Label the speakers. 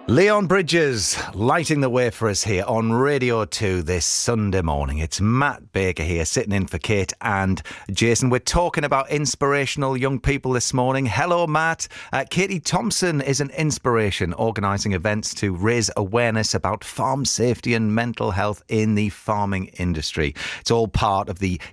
Speaker 1: Leon Bridges lighting the way for us here on Radio 2 this Sunday morning. It's Matt Baker here sitting in for Kate and Jason. We're talking about inspirational young people this morning. Hello, Matt. Katie Thompson is an inspiration, organising events to raise awareness about farm safety and mental health in the farming industry. It's all part of the